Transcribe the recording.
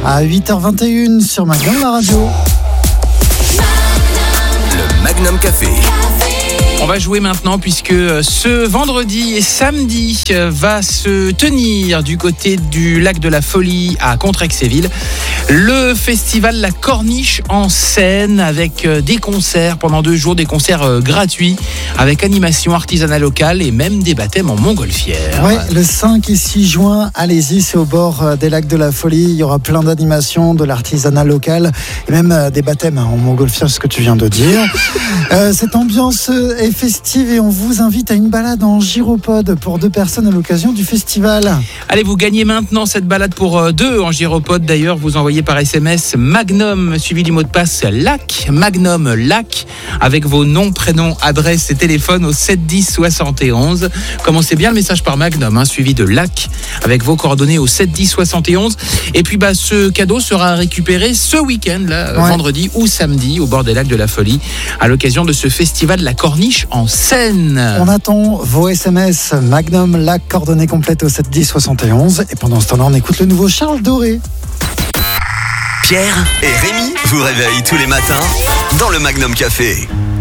à 8h21 sur Magnum la radio. Le Magnum Café. On va jouer maintenant puisque ce vendredi et samedi va se tenir du côté du lac de la Folie à Contrexéville le festival La Corniche en Seine avec des concerts pendant 2 jours, des concerts gratuits avec animation artisanale locale et même des baptêmes en montgolfière. Oui, le 5 et 6 juin, allez-y, c'est au bord des lacs de la Folie. Il y aura plein d'animations, de l'artisanat local et même des baptêmes en montgolfière, ce que tu viens de dire. Cette ambiance est festive et on vous invite à une balade en gyropode pour 2 personnes à l'occasion du festival. Allez, vous gagnez maintenant cette balade pour 2 en gyropode. D'ailleurs, vous envoyez par SMS Magnum suivi du mot de passe LAC, Magnum LAC, avec vos noms, prénoms, adresses et téléphones au 7 10 71. Commencez bien le message par Magnum, suivi de LAC, avec vos coordonnées au 7 10 71. Et puis ce cadeau sera récupéré ce week-end, vendredi ou samedi, au bord des lacs de la Folie, à l'occasion de ce festival La Corniche en Seine. On attend vos SMS Magnum LAC, coordonnées complètes au 7 10 71. Et pendant ce temps-là, on écoute le nouveau Charles Doré. Pierre et Rémi vous réveillent tous les matins dans le Magnum Café.